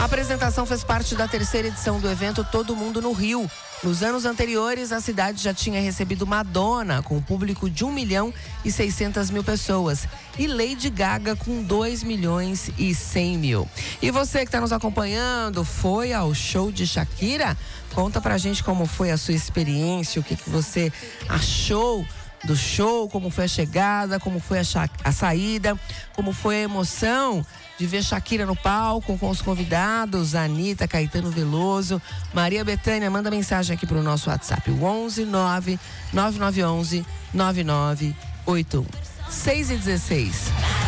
A apresentação fez parte da terceira edição do evento Todo Mundo no Rio. Nos anos anteriores, a cidade já tinha recebido Madonna, com um público de 1.600.000 pessoas, e Lady Gaga com 2.100.000. E você que está nos acompanhando, foi ao show de Shakira? Conta pra gente como foi a sua experiência, o que você achou do show, como foi a chegada, como foi a saída, como foi a emoção de ver Shakira no palco com os convidados, Anitta, Caetano Veloso, Maria Bethânia. Manda mensagem aqui pro nosso WhatsApp, o 11 9 9911 9981. 6h16.